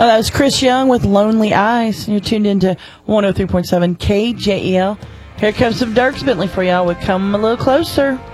Oh, that was Chris Young with Lonely Eyes. You're tuned into 103.7 KJEL. Here comes some Dierks Bentley for y'all. We'll come a little closer.